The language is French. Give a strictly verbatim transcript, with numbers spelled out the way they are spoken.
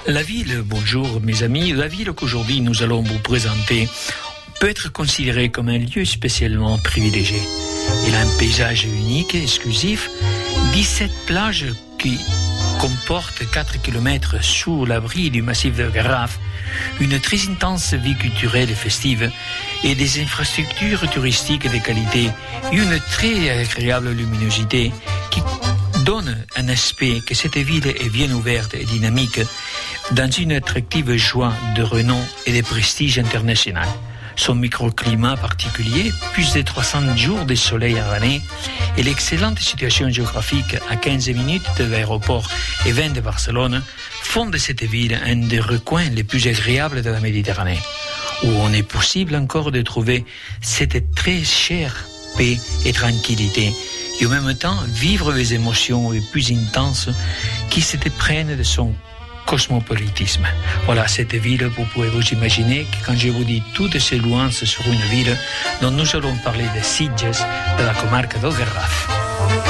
La ville, bonjour mes amis, la ville qu'aujourd'hui nous allons vous présenter peut être considérée comme un lieu spécialement privilégié. Il a un paysage unique et exclusif, dix-sept plages qui comportent quatre kilomètres sous l'abri du massif de Garraf, une très intense vie culturelle et festive et des infrastructures touristiques de qualité et une très agréable luminosité qui donne un aspect que cette ville est bien ouverte et dynamique dans une attractive joie de renom et de prestige international. Son microclimat particulier, plus de trois cents jours de soleil à l'année, et l'excellente situation géographique à quinze minutes de l'aéroport et vingt de Barcelone font de cette ville un des recoins les plus agréables de la Méditerranée, où on est possible encore de trouver cette très chère paix et tranquillité, et en même temps vivre les émotions les plus intenses qui se prennent de son cosmopolitisme. Voilà, cette ville, vous pouvez vous imaginer que quand je vous dis toutes ces louanges sur une ville dont nous allons parler de Sitges, de la comarque del Garraf.